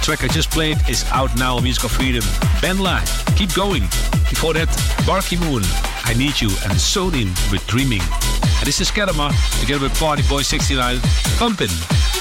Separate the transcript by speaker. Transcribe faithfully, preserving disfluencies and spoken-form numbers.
Speaker 1: track I just played is out now on Musical Freedom. Benla, Keep Going. Before that, Barky Moon, I Need You, and Sodin with Dreaming. And this is Kedama, together with Party Boy sixty-nine, Pumpin'.